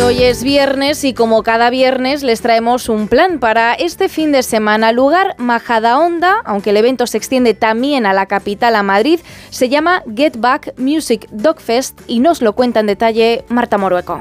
Hoy es viernes y como cada viernes les traemos un plan para este fin de semana. Lugar Majadahonda, aunque el evento se extiende también a la capital, a Madrid, se llama Get Back Music Dog Fest y nos lo cuenta en detalle Marta Morueco.